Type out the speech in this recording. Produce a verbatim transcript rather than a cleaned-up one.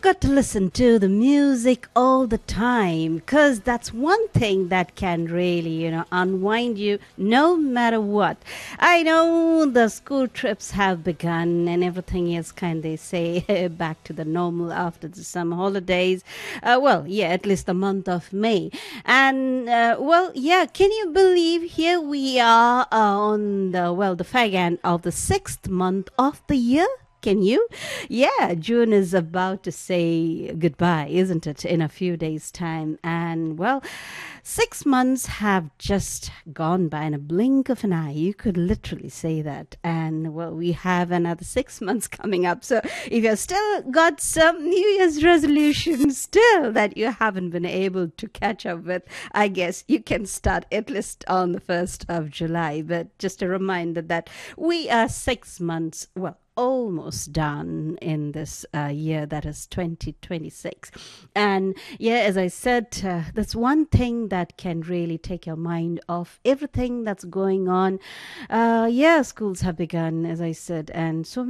got to listen to the music all the time because that's one thing that can really, you know, unwind you no matter what. I know the school trips have begun and everything is kind they say back to the normal after the summer holidays. Uh, well, yeah, at least the month of May. And, uh, well, yeah, can you believe here we are uh, on the, well, the fag end of the sixth month of the year? Can you? Yeah, June is about to say goodbye, isn't it, in a few days' time? And, well, six months have just gone by in a blink of an eye. You could literally say that. And, well, we have another six months coming up. So if you've still got some New Year's resolutions still that you haven't been able to catch up with, I guess you can start at least on the first of July. But just a reminder that we are six months, well, almost done in this uh, year that is twenty twenty-six. And yeah, as I said, uh, that's one thing that can really take your mind off everything that's going on. Uh, yeah, schools have begun, as I said, and so